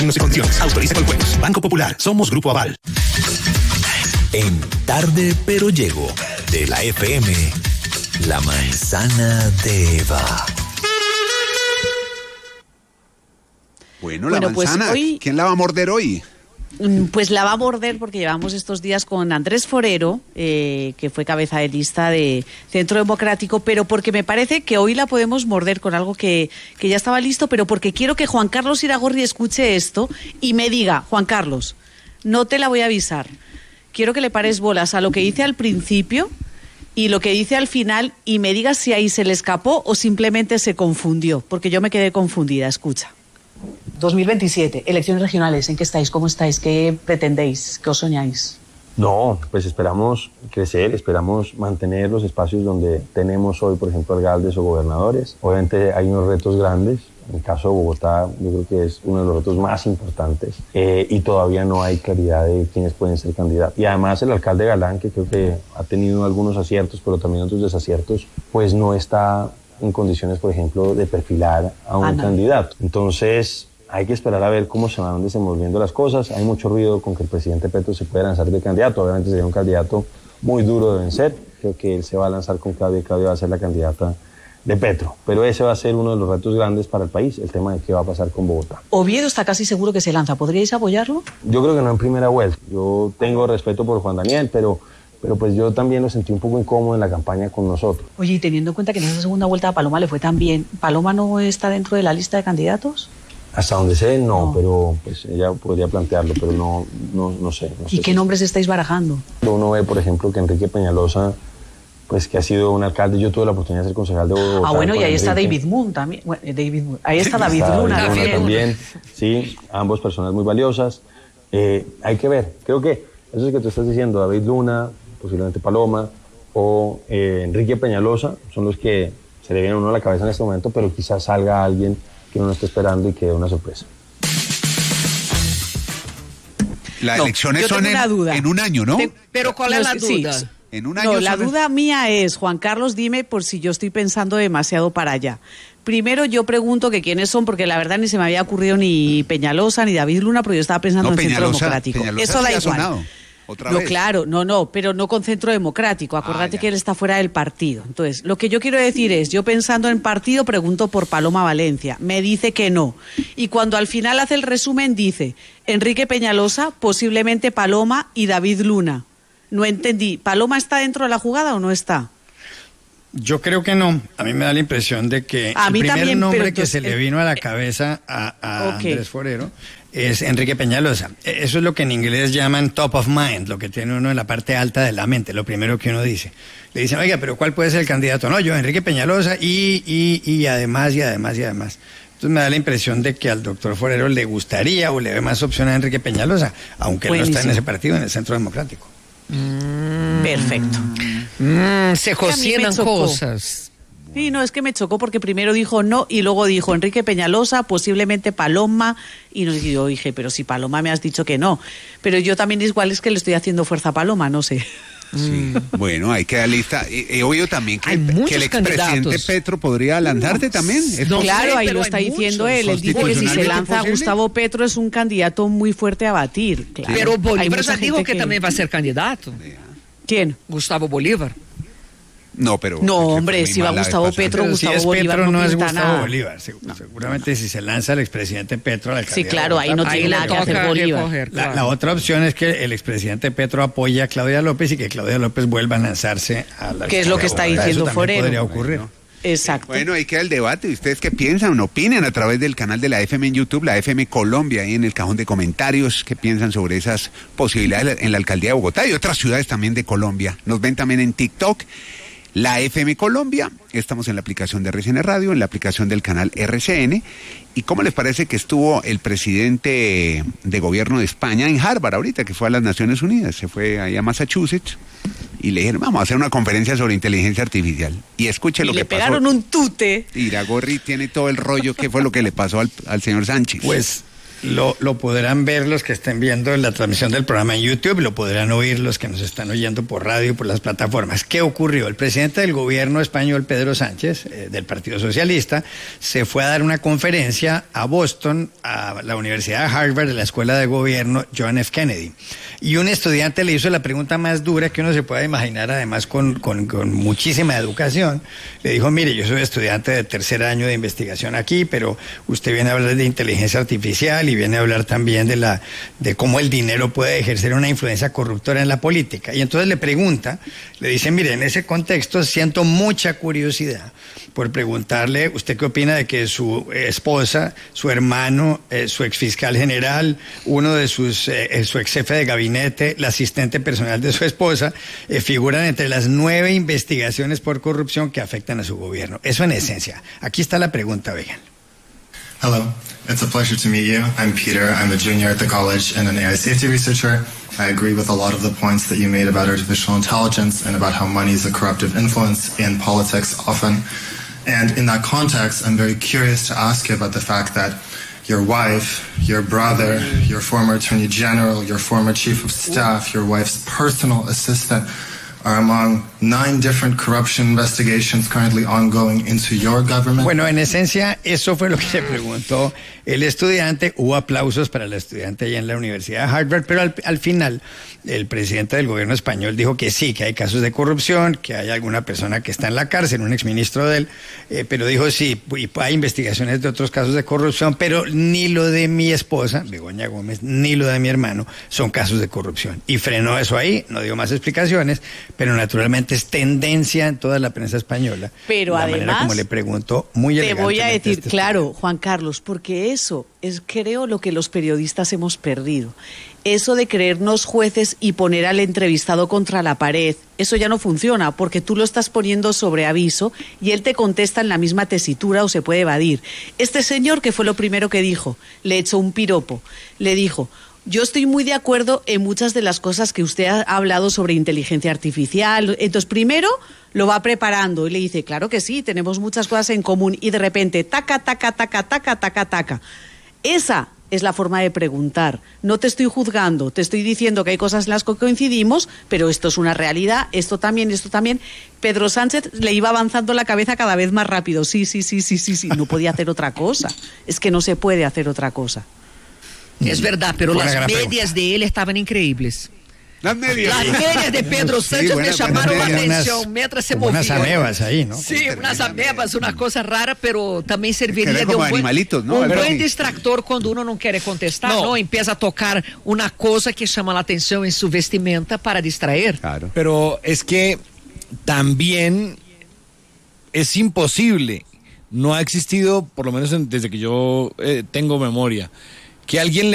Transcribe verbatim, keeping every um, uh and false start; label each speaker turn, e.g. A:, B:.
A: y condiciones. Autoriza con juegos. Banco Popular. Somos Grupo Aval.
B: En Tarde Pero Llego, de la F M, la manzana de Eva.
C: Bueno, la bueno, manzana, pues hoy, ¿quién la va a morder hoy?
D: Pues la va a morder porque llevamos estos días con Andrés Forero, eh, que fue cabeza de lista de Centro Democrático, pero porque me parece que hoy la podemos morder con algo que, que ya estaba listo, pero porque quiero que Juan Carlos Iragorri escuche esto y me diga, Juan Carlos, no te la voy a avisar, quiero que le pares bolas a lo que dice al principio y lo que dice al final y me digas si ahí se le escapó o simplemente se confundió, porque yo me quedé confundida, escucha.
E: dos mil veintisiete, elecciones regionales, ¿en qué estáis? ¿Cómo estáis? ¿Qué pretendéis? ¿Qué os soñáis?
F: No, pues esperamos crecer, esperamos mantener los espacios donde tenemos hoy, por ejemplo, alcaldes o gobernadores. Obviamente hay unos retos grandes, en el caso de Bogotá yo creo que es uno de los retos más importantes eh, y todavía no hay claridad de quiénes pueden ser candidatos. Y además el alcalde Galán, que creo que ha tenido algunos aciertos, pero también otros desaciertos, pues no está en condiciones, por ejemplo, de perfilar a un ah, no. candidato. Entonces, hay que esperar a ver cómo se van desenvolviendo las cosas. Hay mucho ruido con que el presidente Petro se pueda lanzar de candidato. Obviamente sería un candidato muy duro de vencer. Creo que él se va a lanzar con Claudia y Claudia va a ser la candidata de Petro. Pero ese va a ser uno de los retos grandes para el país, el tema de qué va a pasar con Bogotá.
E: Oviedo está casi seguro que se lanza. ¿Podríais apoyarlo?
F: Yo creo que no en primera vuelta. Yo tengo respeto por Juan Daniel, pero... pero pues yo también lo sentí un poco incómodo en la campaña con nosotros.
E: Oye, y teniendo en cuenta que en esa segunda vuelta a Paloma le fue tan bien, ¿Paloma no está dentro de la lista de candidatos?
F: Hasta donde sé, no, no. pero pues ella podría plantearlo, pero no, no, no sé. No
E: ¿Y
F: sé
E: qué
F: si
E: nombres estáis barajando?
F: Uno ve, por ejemplo, que Enrique Peñalosa, pues que ha sido un alcalde, yo tuve la oportunidad de ser concejal de Bogotá.
E: Ah, bueno, y ahí
F: Enrique.
E: está David Moon también. Bueno, David Moon. Ahí está David
F: está
E: Luna,
F: David
E: Luna
F: también. Sí, ambos personas muy valiosas. Eh, hay que ver, creo que eso es que tú estás diciendo, David Luna, posiblemente Paloma o eh, Enrique Peñalosa, son los que se le vienen a uno a la cabeza en este momento, pero quizás salga alguien que uno no esté esperando y que dé una sorpresa.
C: Las
D: no,
C: elecciones son en, en un año, ¿no?
D: Te, pero ¿cuál es la duda?
C: Sí, en un año
D: no, la
C: son...
D: duda mía es, Juan Carlos, dime por si yo estoy pensando demasiado para allá. Primero yo pregunto que quiénes son, porque la verdad ni se me había ocurrido ni Peñalosa ni David Luna, pero yo estaba pensando
C: no,
D: en
C: Peñalosa,
D: Centro Democrático.
C: Peñalosa
D: Eso da igual.
C: Sonado. ¿Otra
D: no,
C: vez?
D: claro, no, no, pero no con Centro Democrático. Acuérdate ah, que él está fuera del partido. Entonces, lo que yo quiero decir es, yo pensando en partido, pregunto por Paloma Valencia. Me dice que no. Y cuando al final hace el resumen, dice Enrique Peñalosa, posiblemente Paloma y David Luna. No entendí. ¿Paloma está dentro de la jugada o no está?
G: Yo creo que no. A mí me da la impresión de que
D: a
G: el
D: mí
G: primer
D: también,
G: nombre
D: entonces,
G: que se le vino a la cabeza a, a
D: okay.
G: Andrés Forero es Enrique Peñalosa. Eso es lo que en inglés llaman top of mind, lo que tiene uno en la parte alta de la mente, lo primero que uno dice. Le dicen, oiga, pero ¿cuál puede ser el candidato? No, yo, Enrique Peñalosa y, y, y además, y además, y además. Entonces me da la impresión de que al doctor Forero le gustaría o le ve más opción a Enrique Peñalosa, aunque él no está en ese partido, en el Centro Democrático.
D: Mm, Perfecto.
H: Mm, se cocinan cosas.
D: Sí, no, es que me chocó porque primero dijo no y luego dijo Enrique Peñalosa, posiblemente Paloma, y no, yo dije, pero si Paloma me has dicho que no. Pero yo también igual es que le estoy haciendo fuerza a Paloma, no sé.
C: Sí, bueno, hay que dar lista. He, he oído también que, que el expresidente Petro podría lanzarse no, también.
D: No, claro, ahí lo está diciendo él. Él dice que si se lanza posible? Gustavo Petro es un candidato muy fuerte a batir. Claro.
H: Pero Bolívar ya dijo que, que también va a ser candidato.
D: ¿Quién?
H: Gustavo Bolívar.
C: No, pero...
D: No, hombre, si va Gustavo Petro, Gustavo
G: si es
D: Bolívar
G: Petro,
D: no,
G: no es
D: pinta
G: Gustavo
D: nada.
G: Bolívar.
D: No.
G: Seguramente si se lanza el expresidente Petro a la alcaldía
D: Sí, claro, ahí no tiene nada que hacer Bolívar.
H: Recoger, claro.
G: la, la otra opción es que el expresidente Petro apoye a Claudia López y que Claudia López vuelva a lanzarse a la...
D: ¿Qué es lo que está diciendo Forero?
G: Podría ocurrir.
C: Bueno.
D: Exacto.
C: Bueno, ahí queda el debate. ¿Ustedes qué piensan? Opinen a través del canal de la F M en YouTube, la F M Colombia, ahí en el cajón de comentarios. ¿Qué piensan sobre esas posibilidades en la alcaldía de Bogotá y otras ciudades también de Colombia? Nos ven también en TikTok, la F M Colombia. Estamos en la aplicación de R C N Radio, en la aplicación del canal R C N. ¿Y cómo les parece que estuvo el presidente de gobierno de España en Harvard ahorita, que fue a las Naciones Unidas? Se fue ahí a Massachusetts. Y le dijeron, vamos a hacer una conferencia sobre inteligencia artificial. Y escuche
D: y
C: lo que pasó.
D: le pegaron un tute.
C: Iragorri tiene todo el rollo, qué fue lo que le pasó al, al señor Sánchez.
G: Pues Lo, lo podrán ver los que estén viendo la transmisión del programa en YouTube, lo podrán oír los que nos están oyendo por radio y por las plataformas. ¿Qué ocurrió? El presidente del gobierno español, Pedro Sánchez, eh, del Partido Socialista, se fue a dar una conferencia a Boston, a la Universidad de Harvard, de la Escuela de Gobierno John F. Kennedy. Y un estudiante le hizo la pregunta más dura que uno se pueda imaginar, además con, con, con muchísima educación. Le dijo, mire, yo soy estudiante de tercer año de investigación aquí, pero usted viene a hablar de inteligencia artificial y viene a hablar también de la de cómo el dinero puede ejercer una influencia corruptora en la política. Y entonces le pregunta, le dice, mire, en ese contexto siento mucha curiosidad por preguntarle, ¿usted qué opina de que su esposa, su hermano, eh, su exfiscal general, uno de sus, eh, su ex jefe de gabinete, la asistente personal de su esposa, eh, figuran entre las nueve investigaciones por corrupción que afectan a su gobierno? Eso en esencia. Aquí está la pregunta, vean.
I: Hello, it's a pleasure to meet you. I'm Peter. I'm a junior at the college and an A I safety researcher. I agree with a lot of the points that you made about artificial intelligence and about how money is a corruptive influence in politics often. And in that context, I'm very curious to ask you about the fact that your wife, your brother, your former attorney general, your former chief of staff, your wife's personal assistant are among nine different corruption investigations currently ongoing into your government.
G: Bueno, en esencia, eso fue lo que se preguntó el estudiante. Hubo aplausos para el estudiante allá en la Universidad de Harvard, pero al, al final el presidente del gobierno español dijo que sí, que hay casos de corrupción, que hay alguna persona que está en la cárcel, un exministro de él, eh, pero dijo sí, y hay investigaciones de otros casos de corrupción, pero ni lo de mi esposa, Begoña Gómez, ni lo de mi hermano son casos de corrupción. Y frenó eso ahí, no dio más explicaciones, pero naturalmente es tendencia en toda la prensa española.
D: Pero
G: la
D: además,
G: manera como le preguntó muy
D: te voy a decir,
G: este
D: claro,
G: estudiante.
D: Juan Carlos, porque eso es, creo, lo que los periodistas hemos perdido. Eso de creernos jueces y poner al entrevistado contra la pared, eso ya no funciona, porque tú lo estás poniendo sobre aviso y él te contesta en la misma tesitura o se puede evadir. Este señor, que fue lo primero que dijo, le echó un piropo, le dijo: yo estoy muy de acuerdo en muchas de las cosas que usted ha hablado sobre inteligencia artificial. Entonces, primero lo va preparando y le dice, claro que sí, tenemos muchas cosas en común. Y de repente, taca, taca, taca, taca, taca, taca. Esa es la forma de preguntar. No te estoy juzgando, te estoy diciendo que hay cosas en las que coincidimos, pero esto es una realidad, esto también, esto también. Pedro Sánchez le iba avanzando la cabeza cada vez más rápido. Sí, sí, sí, sí, sí, sí. No podía hacer otra cosa. Es que no se puede hacer otra cosa.
H: Es verdad, pero
G: Buena
H: las
G: gran
H: medias de él estaban increíbles.
C: Las medias.
H: Las medias de Pedro
C: Sí,
H: Sánchez
C: buena-
H: me llamaron la
C: buenas medias.
H: atención mientras se
G: Como unas
H: movía.
G: amebas ahí, ¿no?
H: Sí, unas amebas, una cosa rara, pero también serviría
C: Eran
H: de
C: como
H: un buen,
C: animalitos, ¿no?
H: un
C: Algo
H: buen
C: así.
H: distractor cuando uno no quiere contestar,
J: No.
H: ¿no? Empieza a tocar una cosa que llama la atención en su vestimenta para distraer.
C: Claro.
J: Pero es que también es imposible, no ha existido, por lo menos en- desde que yo eh, tengo memoria, que alguien le